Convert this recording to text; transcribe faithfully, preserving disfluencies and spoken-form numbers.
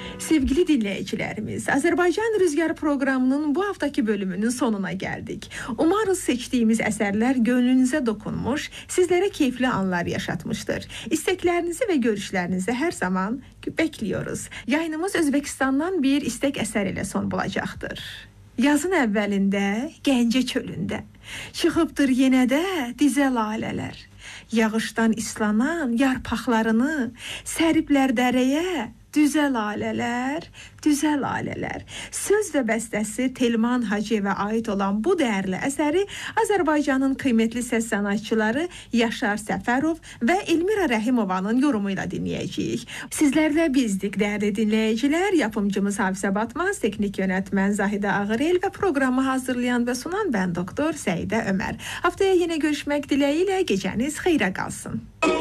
Sevgili dinleyicilerimiz, Azərbaycan Rüzgarı programının bu haftaki bölümünün sonuna geldik. Umarız seçtiğimiz eserler gönlünüze dokunmuş, sizlere keyifli anlar yaşatmıştır. İsteklerinizi ve görüşlerinizi her zaman bekliyoruz. Yayınımız Özbekistan'dan bir istek eser ile son bulacaktır. Yazın əvvəlində, Gəncə çölündə, çıxıbdır yenə də dizə lalələr. Yağışdan islanan yarpaqlarını səriblər dərəyə, düzə lalələr, düzə lalələr. Söz və bəstəsi Telman Hacıyevə aid olan bu dəyərli əsəri Azərbaycanın kıymetli səs sanatçıları Yaşar Səfərov və Elmira Rəhimovanın yorumuyla dinləyəcəyik. Sizlərlə bizdik, dəyərli dinləyicilər. Yapımcımız Hafizə Batmaz, teknik yönetmen Zahidə Ağırel və programı hazırlayan və sunan ben Doktor Səidə Ömər. Haftaya yine görüşmək diləyilə, gecəniz xeyrə qalsın.